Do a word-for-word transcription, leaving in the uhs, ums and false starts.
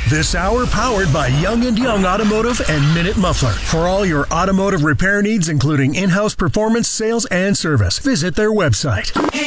This hour powered by Young and Young Automotive and Minute Muffler. For all your automotive repair needs, including in-house performance, sales, and service, visit their website.